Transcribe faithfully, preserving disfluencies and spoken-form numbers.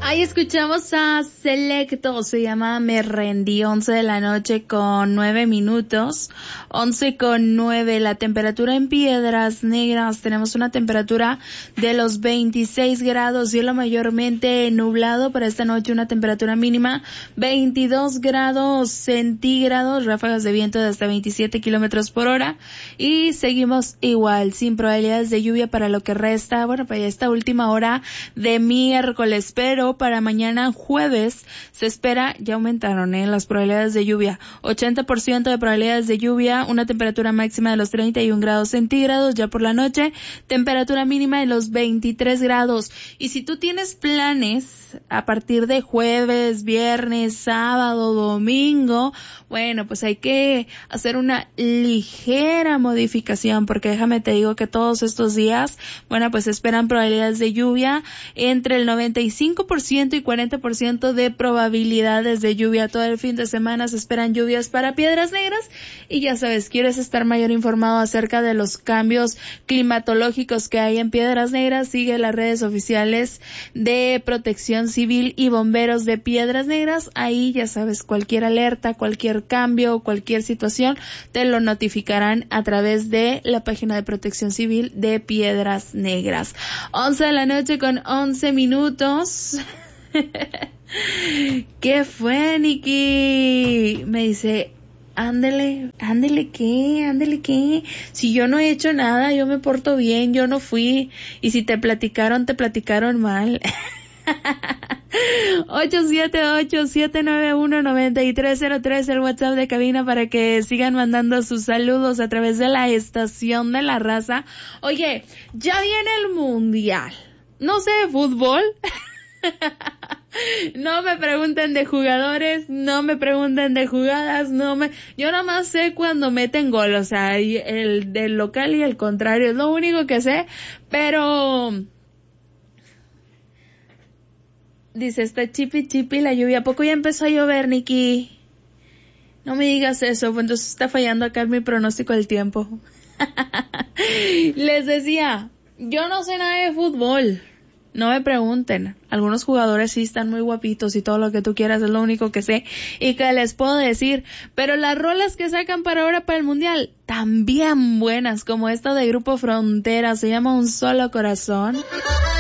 Ahí escuchamos a Selecto, se llama Me Rendí, once de la noche con nueve minutos, once con nueve, la temperatura en Piedras Negras, tenemos una temperatura de los veintiséis grados, cielo mayormente nublado para esta noche, una temperatura mínima veintidós grados centígrados, ráfagas de viento de hasta veintisiete kilómetros por hora, y seguimos igual, sin probabilidades de lluvia para lo que resta, bueno, para esta última hora de miércoles, pero para mañana jueves se espera, ya aumentaron ¿eh? las probabilidades de lluvia, ochenta por ciento de probabilidades de lluvia, una temperatura máxima de los treinta y un grados centígrados, ya por la noche, temperatura mínima de los veintitrés grados. Y si tú tienes planes a partir de jueves, viernes, sábado, domingo, bueno, pues hay que hacer una ligera modificación, porque déjame te digo que todos estos días, bueno, pues esperan probabilidades de lluvia entre el noventa y cinco por ciento y cuarenta por ciento de probabilidades de lluvia. Todo el fin de semana se esperan lluvias para Piedras Negras, y ya sabes, quieres estar mayor informado acerca de los cambios climatológicos que hay en Piedras Negras, sigue las redes oficiales de Protección Civil y Bomberos de Piedras Negras. Ahí ya sabes, cualquier alerta, cualquier cambio, cualquier situación, te lo notificarán a través de la página de Protección Civil de Piedras Negras. once de la noche con once minutos. ¿Qué fue, Nikki? Me dice, ándele, ándele qué, ándele qué. Si yo no he hecho nada, yo me porto bien, yo no fui. Y si te platicaron, te platicaron mal. ocho siete ocho, siete nueve uno, nueve tres cero tres, el WhatsApp de cabina para que sigan mandando sus saludos a través de la estación de la raza. Oye, ya viene el mundial. No sé de fútbol. No me pregunten de jugadores, no me pregunten de jugadas, no me, yo nada más sé cuando meten gol, o sea, el del local y el contrario, es lo único que sé, pero dice, está chipi chipi la lluvia, ¿a poco ya empezó a llover, Nikki? No me digas eso, pues entonces está fallando acá mi pronóstico del tiempo. Les decía, yo no sé nada de fútbol. No me pregunten, algunos jugadores sí están muy guapitos y todo lo que tú quieras, es lo único que sé y que les puedo decir, pero las rolas que sacan para ahora para el mundial, también buenas, como esta de Grupo Frontera, se llama Un Solo Corazón.